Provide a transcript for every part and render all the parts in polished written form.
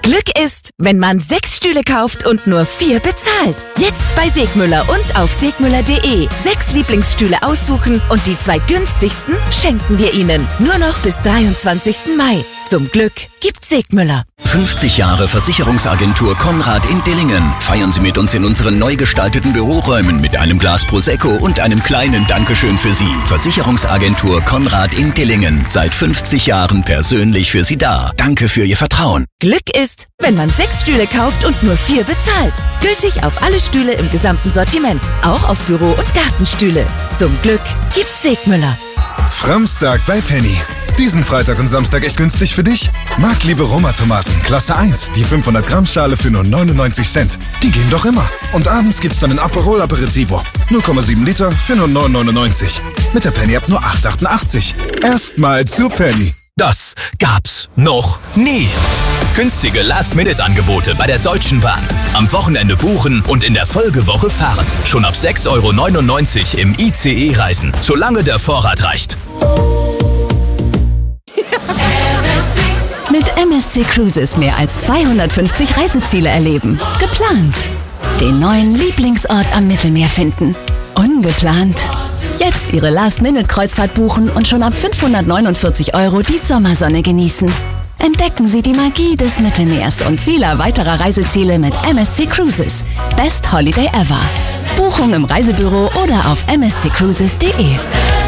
Glück ist, wenn man 6 Stühle kauft und nur 4 bezahlt. Jetzt bei Segmüller und auf segmüller.de. 6 Lieblingsstühle aussuchen und die 2 günstigsten schenken wir Ihnen. Nur noch bis 23. Mai. Zum Glück gibt's Segmüller. 50 Jahre Versicherungsagentur Konrad in Dillingen. Feiern Sie mit uns in unseren neu gestalteten Büroräumen mit einem Glas Prosecco und einem kleinen Dankeschön für Sie. Versicherungsagentur Konrad in Dillingen. Seit 50 Jahren persönlich für Sie da. Danke für Ihr Vertrauen. Glück ist, wenn man 6 Stühle kauft und nur 4 bezahlt. Gültig auf alle Stühle im gesamten Sortiment. Auch auf Büro- und Gartenstühle. Zum Glück gibt's Segmüller. Framstag bei Penny. Diesen Freitag und Samstag echt günstig für dich? Marktliebe Roma-Tomaten, Klasse 1, die 500 Gramm Schale für nur 99 Cent. Die gehen doch immer. Und abends gibt's dann ein Aperol Aperitivo. 0,7 Liter für nur 9,99. Mit der Penny ab nur 8,88. Erstmal zu Penny. Das gab's noch nie. Günstige Last-Minute-Angebote bei der Deutschen Bahn. Am Wochenende buchen und in der Folgewoche fahren. Schon ab 6,99 € im ICE reisen, solange der Vorrat reicht. Mit MSC Cruises mehr als 250 Reiseziele erleben. Geplant. Den neuen Lieblingsort am Mittelmeer finden. Ungeplant. Jetzt Ihre Last-Minute-Kreuzfahrt buchen und schon ab 549 € die Sommersonne genießen. Entdecken Sie die Magie des Mittelmeers und vieler weiterer Reiseziele mit MSC Cruises. Best Holiday ever. Buchung im Reisebüro oder auf msccruises.de.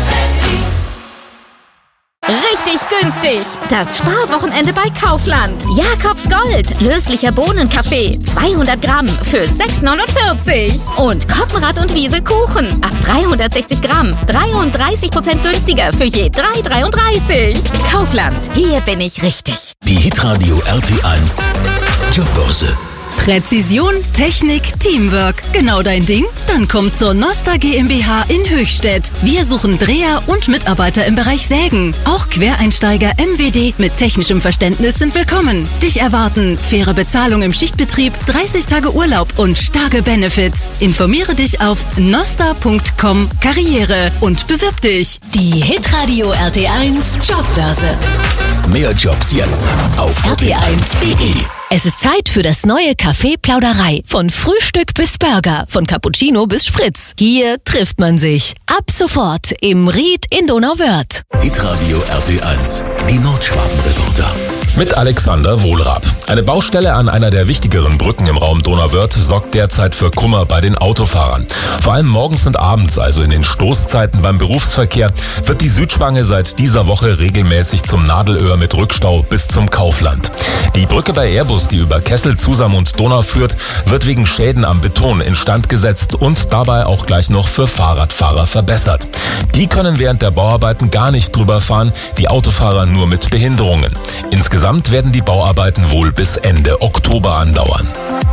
Richtig günstig. Das Sparwochenende bei Kaufland. Jakobs Gold. Löslicher Bohnenkaffee. 200 Gramm für 6,49 €. Und Koppenrad und Wiese Kuchen. Ab 360 Gramm. 33% günstiger für je 3,33 €. Kaufland. Hier bin ich richtig. Die Hitradio RT1 Jobbörse. Präzision, Technik, Teamwork. Genau dein Ding? Dann komm zur Nosta GmbH in Höchstädt. Wir suchen Dreher und Mitarbeiter im Bereich Sägen. Auch Quereinsteiger MWD mit technischem Verständnis sind willkommen. Dich erwarten faire Bezahlung im Schichtbetrieb, 30 Tage Urlaub und starke Benefits. Informiere dich auf nosta.com Karriere und bewirb dich. Die Hitradio RT1 Jobbörse. Mehr Jobs jetzt auf rt1.de. Es ist Zeit für das neue Café Plauderei. Von Frühstück bis Burger, von Cappuccino bis Spritz. Hier trifft man sich. Ab sofort im Ried in Donauwörth. Hitradio RT1, die Nordschwaben-Reporter. Mit Alexander Wohlrab. Eine Baustelle an einer der wichtigeren Brücken im Raum Donauwörth sorgt derzeit für Kummer bei den Autofahrern. Vor allem morgens und abends, also in den Stoßzeiten beim Berufsverkehr, wird die Südspange seit dieser Woche regelmäßig zum Nadelöhr mit Rückstau bis zum Kaufland. Die Brücke bei Airbus, die über Kessel, Zusam und Donau führt, wird wegen Schäden am Beton instand gesetzt und dabei auch gleich noch für Fahrradfahrer verbessert. Die können während der Bauarbeiten gar nicht drüber fahren, die Autofahrer nur mit Behinderungen. Insgesamt werden die Bauarbeiten wohl bis Ende Oktober andauern.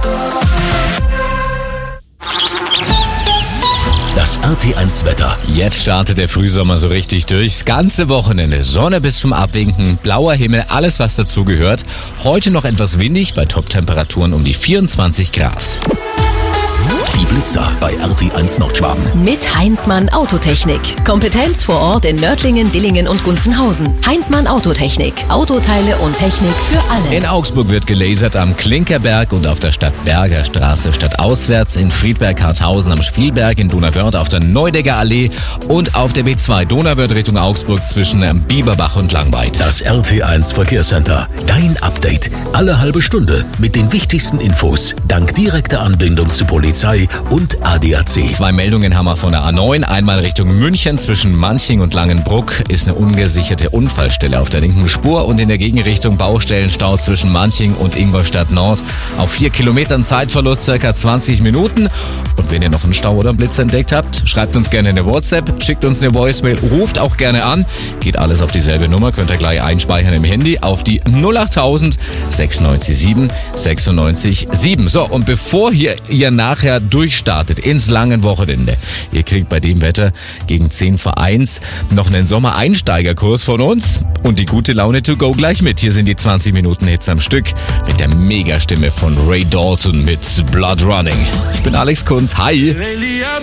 Das RT1-Wetter. Jetzt startet der Frühsommer so richtig durch. Das ganze Wochenende. Sonne bis zum Abwinken, blauer Himmel, alles was dazugehört. Heute noch etwas windig, bei Top-Temperaturen um die 24 Grad. Die Blitzer bei RT1 Nordschwaben. Mit Heinzmann Autotechnik. Kompetenz vor Ort in Nördlingen, Dillingen und Gunzenhausen. Heinzmann Autotechnik. Autoteile und Technik für alle. In Augsburg wird gelasert am Klinkerberg und auf der Stadtberger Straße stadtauswärts, in Friedberg-Harthausen am Spielberg, in Donauwörth auf der Neudecker Allee und auf der B2 Donauwörth Richtung Augsburg zwischen Bieberbach und Langweid. Das RT1 Verkehrscenter. Dein Update. Alle halbe Stunde mit den wichtigsten Infos. Dank direkter Anbindung zu Polizei und ADAC. 2 Meldungen haben wir von der A9. Einmal Richtung München zwischen Manching und Langenbruck ist eine ungesicherte Unfallstelle auf der linken Spur und in der Gegenrichtung Baustellenstau zwischen Manching und Ingolstadt Nord. Auf 4 Kilometern Zeitverlust circa 20 Minuten. Und wenn ihr noch einen Stau oder einen Blitz entdeckt habt, schreibt uns gerne eine WhatsApp, schickt uns eine Voicemail, ruft auch gerne an. Geht alles auf dieselbe Nummer, könnt ihr gleich einspeichern im Handy auf die 08000 697 96 7. So, und bevor ihr nachher durchstartet ins langen Wochenende, ihr kriegt bei dem Wetter gegen 10 vor 1 noch einen Sommereinsteigerkurs von uns und die gute Laune to go gleich mit. Hier sind die 20 Minuten Hits am Stück mit der Megastimme von Ray Dalton mit Blood Running. Ich bin Alex Kunz. Hi!